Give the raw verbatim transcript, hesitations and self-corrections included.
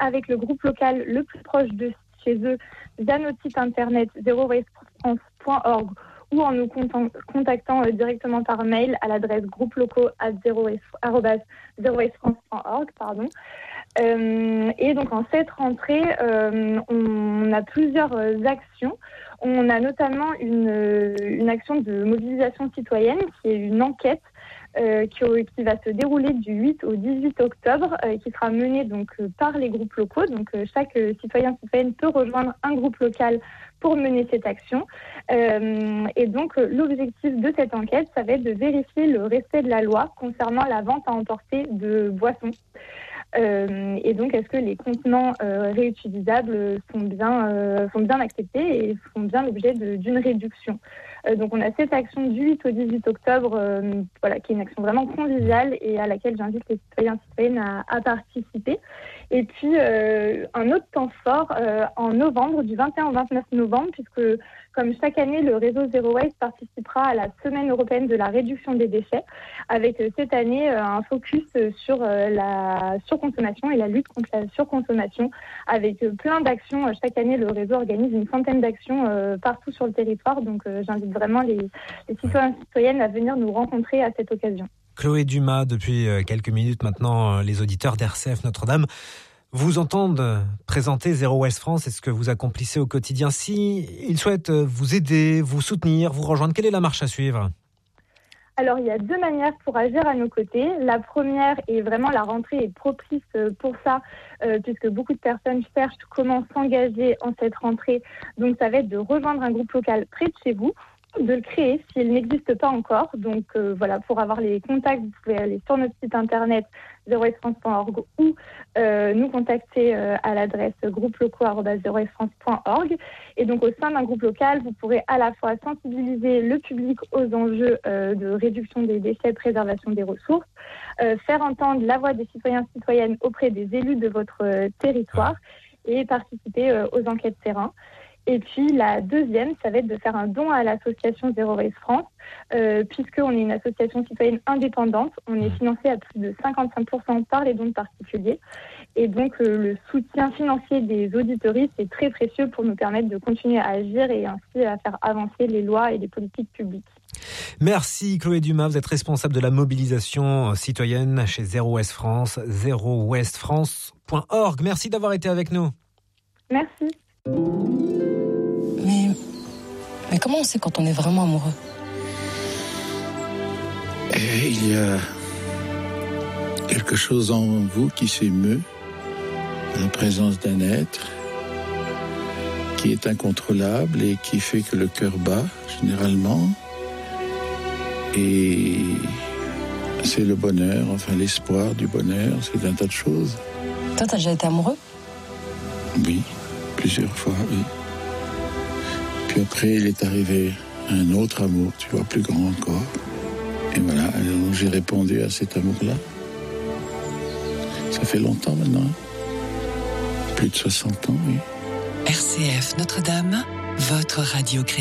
avec le groupe local le plus proche de chez eux via notre site internet zero waste france point org ou en nous contactant directement par mail à l'adresse groupe-locaux arobase zero waste france point org. Pardon. Euh, et donc en cette rentrée, euh, on a plusieurs actions. On a notamment une, une action de mobilisation citoyenne qui est une enquête euh, qui, qui va se dérouler du huit au dix-huit octobre, euh, qui sera menée donc euh, par les groupes locaux. Donc euh, chaque euh, citoyen citoyenne peut rejoindre un groupe local pour mener cette action. Euh, et donc euh, l'objectif de cette enquête, ça va être de vérifier le respect de la loi concernant la vente à emporter de boissons. Euh, et donc, est-ce que les contenants euh, réutilisables sont bien, euh, sont bien acceptés et font bien l'objet de, d'une réduction. Euh, donc, on a cette action du huit au dix-huit octobre, euh, voilà, qui est une action vraiment conviviale et à laquelle j'invite les citoyens et citoyennes à, à participer. Et puis, euh, un autre temps fort euh, en novembre, du vingt et un au vingt-neuf novembre, puisque comme chaque année, le réseau Zero Waste participera à la Semaine européenne de la réduction des déchets, avec euh, cette année euh, un focus euh, sur euh, la surconsommation et la lutte contre la surconsommation, avec euh, plein d'actions. Euh, chaque année, le réseau organise une centaine d'actions euh, partout sur le territoire, donc euh, j'invite vraiment les, les citoyens et citoyennes à venir nous rencontrer à cette occasion. Chloé Dumas, depuis quelques minutes maintenant, les auditeurs d'R C F Notre-Dame vous entendent présenter Zero Waste France et ce que vous accomplissez au quotidien. Si ils souhaitent vous aider, vous soutenir, vous rejoindre, quelle est la marche à suivre ? Alors, il y a deux manières pour agir à nos côtés. La première, et vraiment la rentrée est propice pour ça, euh, puisque beaucoup de personnes cherchent comment s'engager en cette rentrée. Donc, ça va être de rejoindre un groupe local près de chez vous, de le créer s'il n'existe pas encore. Donc euh, voilà, pour avoir les contacts, vous pouvez aller sur notre site internet zero waste france point org ou euh, nous contacter euh, à l'adresse groupe-locaux arobase zero waste france point org. Et donc au sein d'un groupe local, vous pourrez à la fois sensibiliser le public aux enjeux euh, de réduction des déchets, préservation des ressources, euh, faire entendre la voix des citoyens et citoyennes auprès des élus de votre euh, territoire et participer euh, aux enquêtes terrain. Et puis la deuxième, ça va être de faire un don à l'association Zero Waste France, euh, puisqu'on est une association citoyenne indépendante. On est financé à plus de cinquante-cinq pour cent par les dons de particuliers. Et donc euh, le soutien financier des auditeuristes est très précieux pour nous permettre de continuer à agir et ainsi à faire avancer les lois et les politiques publiques. Merci Chloé Dumas, vous êtes responsable de la mobilisation citoyenne chez Zero Waste France, zero waste france point org. Merci d'avoir été avec nous. Merci. Mais, mais comment on sait quand on est vraiment amoureux ? Et il y a quelque chose en vous qui s'émeut à la présence d'un être qui est incontrôlable et qui fait que le cœur bat généralement. Et c'est le bonheur, enfin l'espoir du bonheur, c'est un tas de choses. Toi, t'as déjà été amoureux ? Oui, plusieurs fois, oui. Puis après, il est arrivé un autre amour, tu vois, plus grand encore. Et voilà, alors j'ai répondu à cet amour-là. Ça fait longtemps maintenant. Plus de soixante ans, oui. R C F Notre-Dame, votre radio chrétienne.